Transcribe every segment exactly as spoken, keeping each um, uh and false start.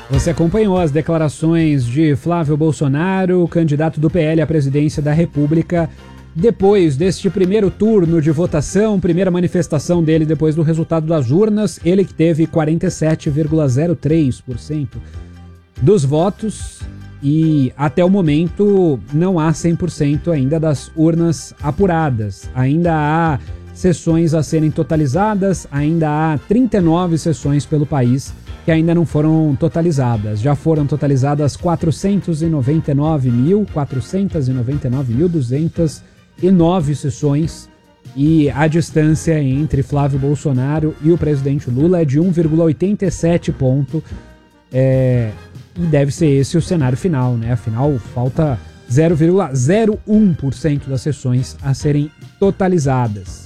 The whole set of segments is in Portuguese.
Você acompanhou as declarações de Flávio Bolsonaro, candidato do P L à presidência da República, depois deste primeiro turno de votação, primeira manifestação dele depois do resultado das urnas, ele que teve quarenta e sete vírgula zero três por cento dos votos e até o momento não há cem por cento ainda das urnas apuradas. Ainda há sessões a serem totalizadas, ainda há trinta e nove sessões pelo país que ainda não foram totalizadas. Já foram totalizadas quatrocentos e noventa e nove mil, quatrocentos e noventa e nove mil duzentas e nove sessões e a distância entre Flávio Bolsonaro e o presidente Lula é de um vírgula oitenta e sete ponto. É, e deve ser esse o cenário final, né? Afinal, falta zero vírgula zero um por cento das sessões a serem totalizadas.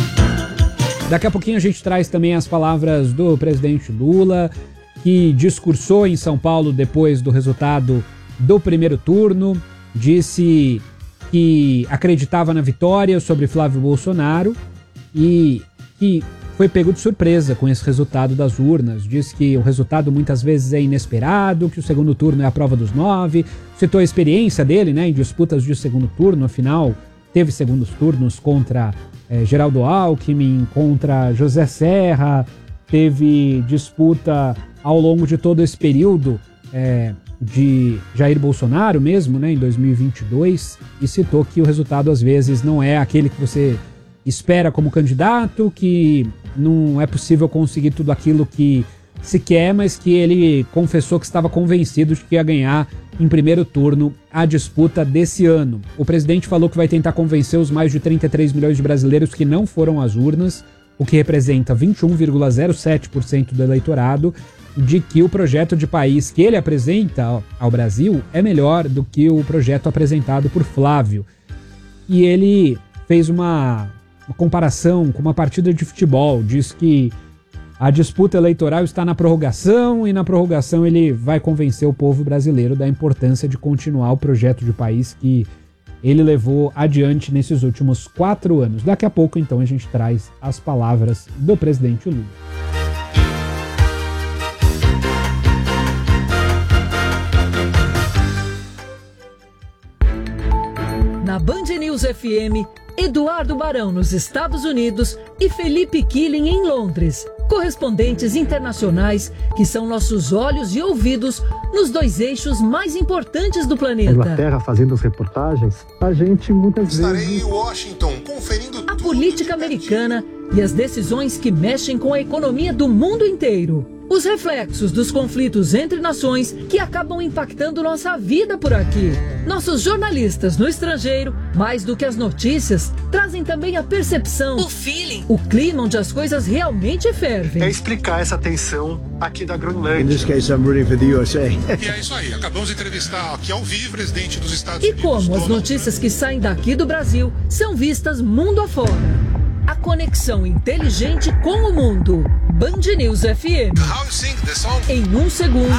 Daqui a pouquinho a gente traz também as palavras do presidente Lula, que discursou em São Paulo depois do resultado do primeiro turno, disse que acreditava na vitória sobre Flávio Bolsonaro e que foi pego de surpresa com esse resultado das urnas. Disse que o resultado muitas vezes é inesperado, que o segundo turno é a prova dos nove, citou a experiência dele, né, em disputas de segundo turno, afinal teve segundos turnos contra É, Geraldo Alckmin, contra José Serra, teve disputa ao longo de todo esse período é, de Jair Bolsonaro mesmo, né, em dois mil e vinte e dois, e citou que o resultado às vezes não é aquele que você espera como candidato, que não é possível conseguir tudo aquilo que se quer, mas que ele confessou que estava convencido de que ia ganhar em primeiro turno a disputa desse ano. O presidente falou que vai tentar convencer os mais de trinta e três milhões de brasileiros que não foram às urnas, o que representa vinte e um vírgula zero sete por cento do eleitorado, de que o projeto de país que ele apresenta ao Brasil é melhor do que o projeto apresentado por Flávio. E ele fez uma, uma comparação com uma partida de futebol, diz que a disputa eleitoral está na prorrogação e na prorrogação ele vai convencer o povo brasileiro da importância de continuar o projeto de país que ele levou adiante nesses últimos quatro anos. Daqui a pouco, então, a gente traz as palavras do presidente Lula. Na Band News F M, Eduardo Barão nos Estados Unidos e Felipe Killing em Londres. Correspondentes internacionais que são nossos olhos e ouvidos nos dois eixos mais importantes do planeta. Na Inglaterra, fazendo as reportagens, a gente muitas Estarei vezes... em Washington, conferindo A política americana e as decisões que mexem com a economia do mundo inteiro. Os reflexos dos conflitos entre nações que acabam impactando nossa vida por aqui. Nossos jornalistas no estrangeiro, mais do que as notícias, trazem também a percepção, o feeling, o clima onde as coisas realmente fervem. É explicar essa tensão aqui da Groenlândia. In this case, I'm rooting for the U S A. E é isso aí, acabamos de entrevistar aqui ao vivo o presidente dos Estados E Unidos. como as notícias que saem daqui do Brasil são vistas mundo afora. A conexão inteligente com o mundo. Band News F M. How you sing the song? Em um segundo,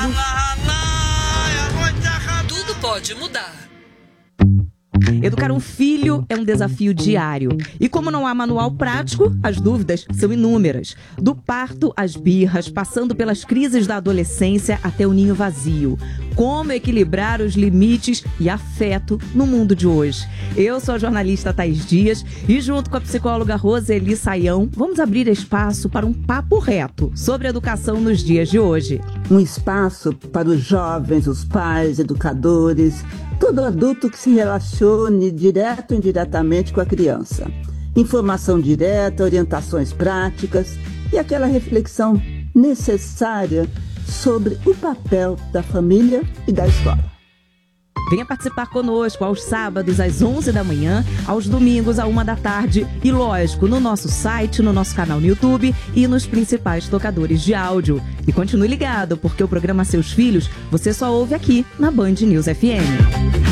tudo pode mudar. Educar um filho é um desafio diário. E como não há manual prático, as dúvidas são inúmeras. Do parto às birras, passando pelas crises da adolescência até o ninho vazio. Como equilibrar os limites e afeto no mundo de hoje? Eu sou a jornalista Thaís Dias e junto com a psicóloga Roseli Saião, vamos abrir espaço para um papo reto sobre educação nos dias de hoje. Um espaço para os jovens, os pais, educadores, todo adulto que se relacione direto ou indiretamente com a criança. Informação direta, orientações práticas e aquela reflexão necessária sobre o papel da família e da escola. Venha participar conosco aos sábados às onze da manhã, aos domingos à uma da tarde e, lógico, no nosso site, no nosso canal no YouTube e nos principais tocadores de áudio. E continue ligado, porque o programa Seus Filhos você só ouve aqui na Band News F M.